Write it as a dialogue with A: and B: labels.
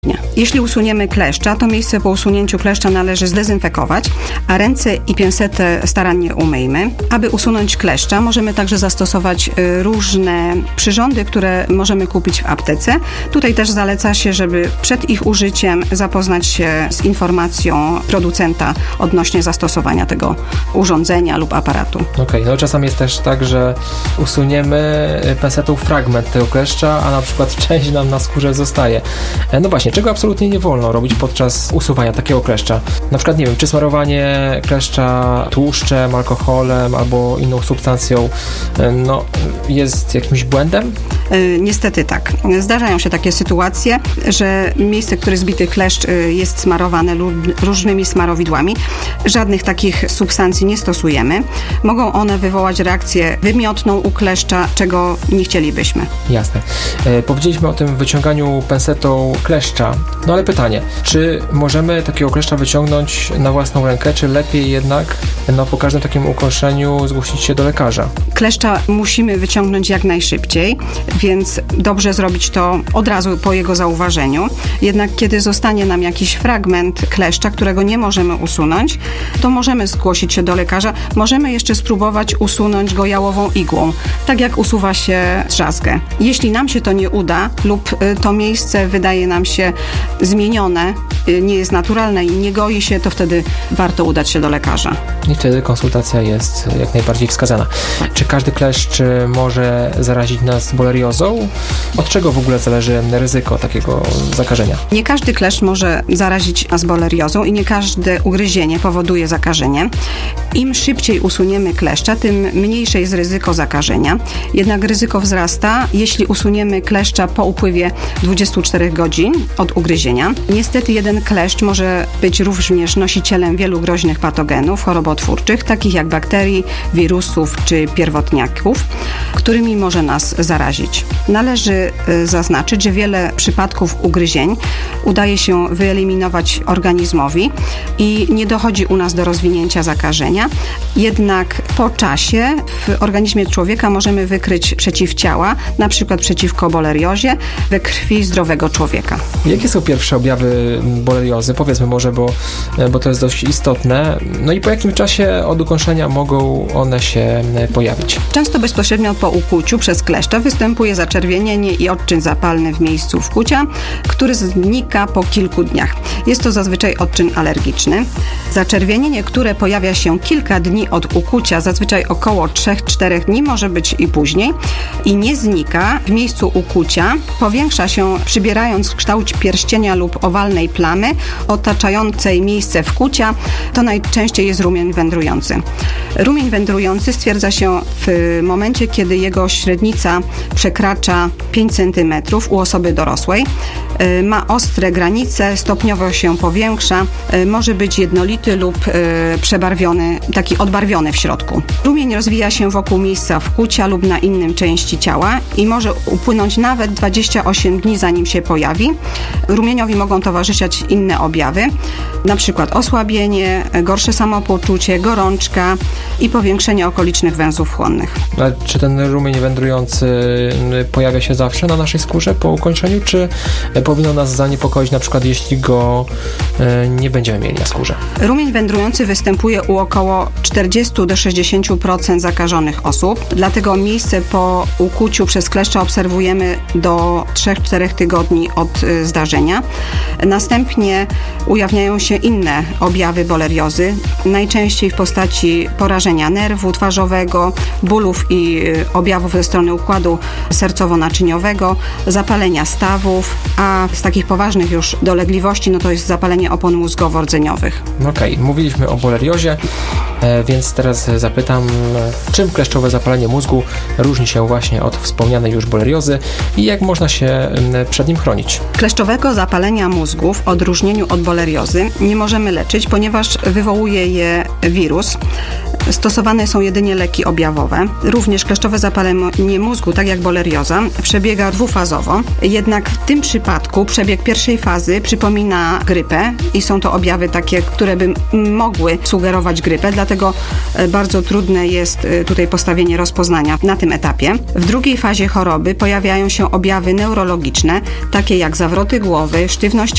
A: Jeśli usuniemy kleszcza, to miejsce po usunięciu kleszcza należy zdezynfekować, a ręce i pinsetę starannie umyjmy. Aby usunąć kleszcza, możemy także zastosować różne przyrządy, które możemy kupić w aptece. Tutaj też zaleca się, żeby przed ich użyciem zapoznać się z informacją producenta odnośnie zastosowania tego urządzenia lub aparatu.
B: Okej, no czasami jest też tak, że usuniemy pinsetą fragment tego kleszcza, a na przykład część nam na skórze zostaje. No właśnie, czego absolutnie nie wolno robić podczas usuwania takiego kleszcza? Na przykład, nie wiem, czy smarowanie kleszcza tłuszczem, alkoholem albo inną substancją jest jakimś błędem?
A: Niestety tak. Zdarzają się takie sytuacje, że miejsce, które zbity kleszcz jest smarowane różnymi smarowidłami. Żadnych takich substancji nie stosujemy. Mogą one wywołać reakcję wymiotną u kleszcza, czego nie chcielibyśmy.
B: Jasne. Powiedzieliśmy o tym wyciąganiu pinsetą kleszcza. No ale pytanie, czy możemy takiego kleszcza wyciągnąć na własną rękę, czy lepiej jednak po każdym takim ukąszeniu zgłosić się do lekarza?
A: Kleszcza musimy wyciągnąć jak najszybciej, więc dobrze zrobić to od razu po jego zauważeniu. Jednak kiedy zostanie nam jakiś fragment kleszcza, którego nie możemy usunąć, to możemy zgłosić się do lekarza. Możemy jeszcze spróbować usunąć go jałową igłą, tak jak usuwa się drzazgę. Jeśli nam się to nie uda lub to miejsce wydaje nam się zmienione, nie jest naturalne i nie goi się, to wtedy warto udać się do lekarza.
B: I wtedy konsultacja jest jak najbardziej wskazana. Czy każdy kleszcz może zarazić nas boleriozą? Od czego w ogóle zależy ryzyko takiego zakażenia?
A: Nie każdy kleszcz może zarazić nas boleriozą i nie każde ugryzienie powoduje zakażenie. Im szybciej usuniemy kleszcza, tym mniejsze jest ryzyko zakażenia. Jednak ryzyko wzrasta, jeśli usuniemy kleszcza po upływie 24 godzin od ugryzienia. Niestety jeden kleszcz może być również nosicielem wielu groźnych patogenów chorobotwórczych, takich jak bakterii, wirusów czy pierwotniaków, którymi może nas zarazić. Należy zaznaczyć, że wiele przypadków ugryzień udaje się wyeliminować organizmowi i nie dochodzi u nas do rozwinięcia zakażenia. Jednak po czasie w organizmie człowieka możemy wykryć przeciwciała, na przykład przeciwko boleriozie we krwi zdrowego człowieka.
B: Jakie są pierwsze objawy boleriozy? Powiedzmy może, bo to jest dość istotne. No i po jakim czasie od ukąszenia mogą one się pojawić?
A: Często bezpośrednio po ukłuciu przez kleszcza występuje zaczerwienienie i odczyn zapalny w miejscu wkłucia, który znika po kilku dniach. Jest to zazwyczaj odczyn alergiczny. Zaczerwienienie, które pojawia się kilka dni od ukłucia, zazwyczaj około 3-4 dni, może być i później, i nie znika w miejscu ukłucia, powiększa się przybierając kształt pierścienia lub owalnej plamy otaczającej miejsce wkłucia. To najczęściej jest rumień wędrujący. Rumień wędrujący stwierdza się w momencie, kiedy jego średnica przekracza 5 cm u osoby dorosłej. Ma ostre granice, stopniowo się powiększa, może być jednolity lub przebarwiony, taki odbarwiony w środku. Rumień rozwija się wokół miejsca wkłucia lub na innym części ciała i może upłynąć nawet 28 dni, zanim się pojawi. Rumieniowi mogą towarzyszyć inne objawy, na przykład osłabienie, gorsze samopoczucie, gorączka i powiększenie okolicznych węzłów chłonnych.
B: A czy ten rumień wędrujący pojawia się zawsze na naszej skórze po ukończeniu, czy powinno nas zaniepokoić, na przykład jeśli go nie będziemy mieli na skórze?
A: Rumień wędrujący występuje u około 40-60% zakażonych osób, dlatego miejsce po ukłuciu przez kleszcza obserwujemy do 3-4 tygodni od zdarzenia. Następnie ujawniają się inne objawy boleriozy, najczęściej w postaci porażenia nerwu twarzowego, bólów i objawów ze strony układu sercowo-naczyniowego, zapalenia stawów, a z takich poważnych już dolegliwości to jest zapalenie opon mózgowo-rdzeniowych.
B: Okej, mówiliśmy o boleriozie, więc teraz zapytam, czym kleszczowe zapalenie mózgu różni się właśnie od wspomnianej już boleriozy i jak można się przed nim chronić?
A: Kleszczowego zapalenia mózgu w odróżnieniu od boleriozy nie możemy leczyć, ponieważ wywołuje je wirus. Stosowane są jedynie leki objawowe. Również kleszczowe zapalenie mózgu, tak jak bolerioza, przebiega dwufazowo. Jednak w tym przypadku przebieg pierwszej fazy przypomina grypę i są to objawy takie, które by mogły sugerować grypę, dlatego bardzo trudne jest tutaj postawienie rozpoznania na tym etapie. W drugiej fazie choroby pojawiają się objawy neurologiczne, takie jak zawroty głowy, sztywność